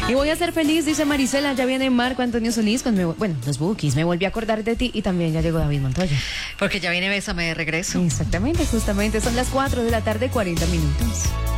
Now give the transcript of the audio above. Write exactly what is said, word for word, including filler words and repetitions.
Y voy a ser feliz, dice Marisela, ya viene Marco Antonio Solís con, me, bueno, los Bukis, me volví a acordar de ti y también ya llegó David Montoya. Porque ya viene Bésame de regreso. Exactamente, justamente, son las cuatro de la tarde, cuarenta minutos.